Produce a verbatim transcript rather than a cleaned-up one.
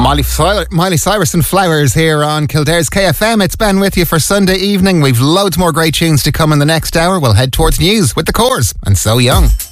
Miley, Miley Cyrus and Flowers here on Kildare's K F M. It's Ben with you for Sunday evening. We've loads more great tunes to come in the next hour. We'll head towards news with the Cores and So Young.